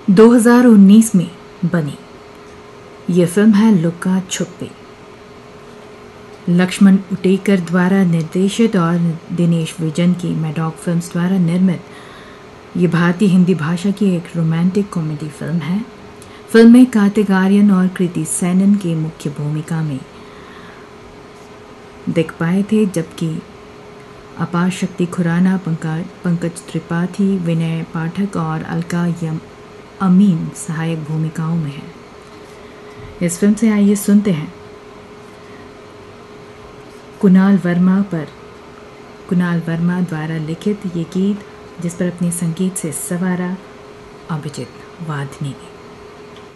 2019 में बनी ये फिल्म है लुक्का छुपी। लक्ष्मण उटेकर द्वारा निर्देशित और दिनेश विजन की मैडॉक फिल्म्स द्वारा निर्मित ये भारतीय हिंदी भाषा की एक रोमांटिक कॉमेडी फिल्म है। फिल्म में कार्तिक आर्यन और कृति सेनन की मुख्य भूमिका में दिख पाए थे, जबकि अपार शक्ति खुराना, पंकज त्रिपाठी, विनय पाठक और अलका अमीन सहायक भूमिकाओं में हैं। इस फिल्म से आइए सुनते हैं कुणाल वर्मा द्वारा लिखित ये गीत, जिस पर अपने संगीत से सवारा अभिजीत वाधनी ने।